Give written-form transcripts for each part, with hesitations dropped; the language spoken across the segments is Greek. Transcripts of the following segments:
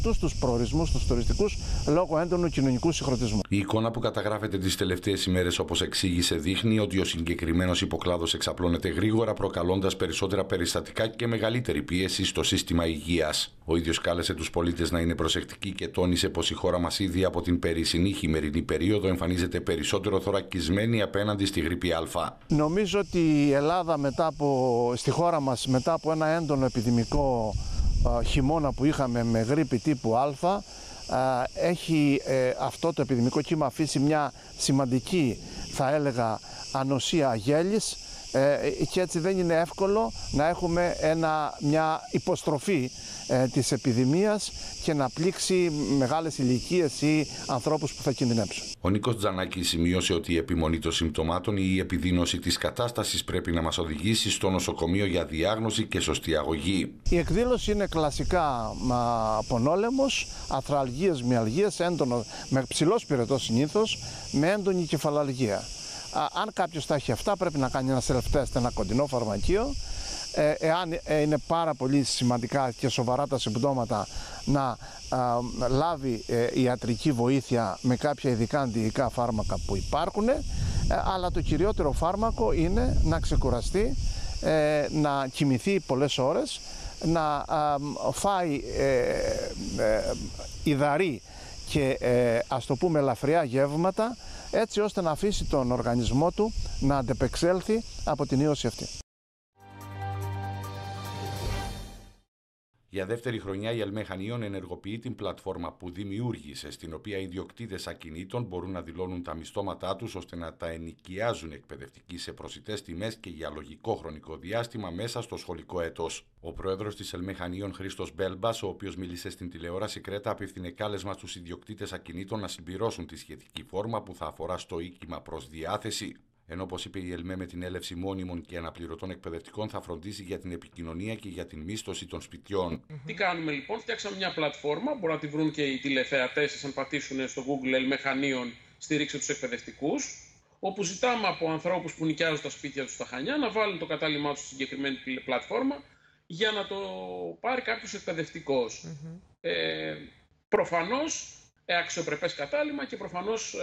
Τους προορισμούς, τους τουριστικούς, λόγω έντονου κοινωνικού συγχρονισμού. Η εικόνα που καταγράφεται τις τελευταίες ημέρες, όπως εξήγησε, δείχνει ότι ο συγκεκριμένος υποκλάδος εξαπλώνεται γρήγορα, προκαλώντας περισσότερα περιστατικά και μεγαλύτερη πίεση στο σύστημα υγείας. Ο ίδιος κάλεσε τους πολίτες να είναι προσεκτικοί και τόνισε πως η χώρα μας ήδη από την περσινή χειμερινή περίοδο εμφανίζεται περισσότερο θωρακισμένη απέναντι στη γρίπη Α. Νομίζω ότι η Ελλάδα στη χώρα μας μετά από ένα έντονο επιδημικό χειμώνα που είχαμε με γρίπη τύπου Α, έχει αυτό το επιδημικό κύμα αφήσει μια σημαντική, θα έλεγα, ανοσία γέλης, και έτσι δεν είναι εύκολο να έχουμε μια υποστροφή της επιδημίας και να πλήξει μεγάλες ηλικίες ή ανθρώπους που θα κινδυνεύσουν. Ο Νίκος Τζανάκης σημείωσε ότι η επιμονή των συμπτωμάτων ή η επιδείνωση της κατάστασης πρέπει να μας οδηγήσει στο νοσοκομείο για διάγνωση και σωστή αγωγή. Η εκδήλωση είναι κλασικά πονόλαιμος, αθραλγίες, μυαλγίες, έντονο, με ψηλό πυρετό συνήθως, με έντονη κεφαλαλγία. Αν κάποιος τα έχει αυτά, πρέπει να κάνει ένα self-test, ένα κοντινό φαρμακείο. Εάν είναι πάρα πολύ σημαντικά και σοβαρά τα συμπτώματα, να λάβει ιατρική βοήθεια με κάποια ειδικά αντιϊκά φάρμακα που υπάρχουν, αλλά το κυριότερο φάρμακο είναι να ξεκουραστεί, να κοιμηθεί πολλές ώρες, να φάει υδαρή και ας το πούμε ελαφριά γεύματα, έτσι ώστε να αφήσει τον οργανισμό του να αντεπεξέλθει από την ίωση αυτή. Για δεύτερη χρονιά η ΕΛΜΕ Χανίων ενεργοποιεί την πλατφόρμα που δημιούργησε, στην οποία οι ιδιοκτήτες ακινήτων μπορούν να δηλώνουν τα μισθώματά τους ώστε να τα ενοικιάζουν εκπαιδευτικοί σε προσιτές τιμές και για λογικό χρονικό διάστημα μέσα στο σχολικό έτος. Ο πρόεδρος της ΕΛΜΕ Χανίων, Χρήστος Μπέλμπας, ο οποίος μίλησε στην τηλεόραση Κρέτα, απίφθινε κάλεσμα στους ιδιοκτήτες ακινήτων να συμπληρώσουν τη σχετική φόρμα που θα αφορά στο οίκημα προς διάθεση. Ενώ, όπως είπε η ΕΛΜΕ, με την έλευση μόνιμων και αναπληρωτών εκπαιδευτικών θα φροντίσει για την επικοινωνία και για την μίσθωση των σπιτιών. Τι κάνουμε λοιπόν? Φτιάξαμε μια πλατφόρμα, μπορούν να τη βρουν και οι τηλεθεατές, αν πατήσουν στο Google ΕΛΜΕ Χανίων, στηρίξτε τους εκπαιδευτικούς, όπου ζητάμε από ανθρώπους που νοικιάζουν τα σπίτια τους στα Χανιά να βάλουν το κατάλημά τους στη συγκεκριμένη πλατφόρμα για να το πάρει κάποιος εκπαιδευτικός. Προφανώς αξιοπρεπές κατάλημα και προφανώς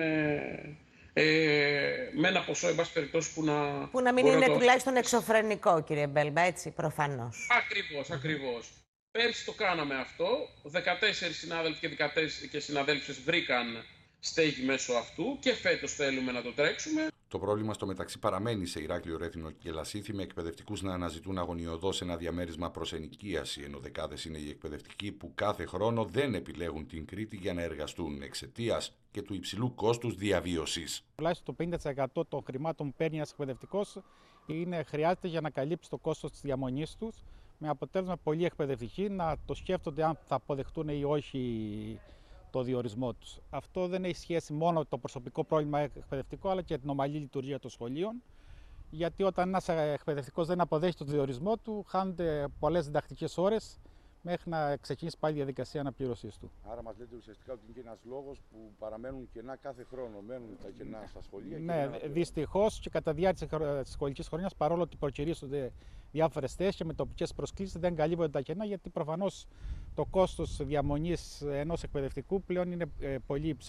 με ένα ποσό, εν πάση περιπτώσει, που να μην είναι τουλάχιστον εξωφρενικό, κύριε Μπέλμπα, έτσι, προφανώς. Ακριβώς. Πέρσι το κάναμε αυτό. 14 συνάδελφοι και συναδέλφες βρήκαν στέγη μέσω αυτού και φέτος θέλουμε να το τρέξουμε. Το πρόβλημα στο μεταξύ παραμένει σε Ηράκλειο, Ρέθυμνο και Λασίθι, με εκπαιδευτικούς να αναζητούν αγωνιωδώς ένα διαμέρισμα προς ενοικίαση, ενώ δεκάδες είναι οι εκπαιδευτικοί που κάθε χρόνο δεν επιλέγουν την Κρήτη για να εργαστούν εξαιτίας και του υψηλού κόστους διαβίωσης. Τουλάχιστον το 50% των χρημάτων που παίρνει ένας εκπαιδευτικός χρειάζεται για να καλύψει το κόστος της διαμονής τους, με αποτέλεσμα πολλοί εκπαιδευτικοί να το σκέφτονται αν θα αποδεχτούν ή όχι το διορισμό τους. Αυτό δεν έχει σχέση μόνο με το προσωπικό πρόβλημα εκπαιδευτικό, αλλά και την ομαλή λειτουργία των σχολείων. Γιατί όταν ένας εκπαιδευτικός δεν αποδέχεται το διορισμό του, χάνονται πολλές διδακτικές ώρες μέχρι να ξεκινήσει πάλι η διαδικασία αναπλήρωσής του. Άρα μας λέτε ουσιαστικά ότι είναι και ένας λόγος που παραμένουν κενά κάθε χρόνο. Μένουν τα κενά στα σχολεία. Ναι, δυστυχώς και κατά διάρκεια της σχολικής χρονιάς, παρόλο ότι προκυρήσονται διάφορες θέσεις και με τοπικές προσκλήσεις, δεν καλύπτονται τα κενά, γιατί προφανώς το κόστος διαμονής ενός εκπαιδευτικού πλέον είναι πολύ υψηλό.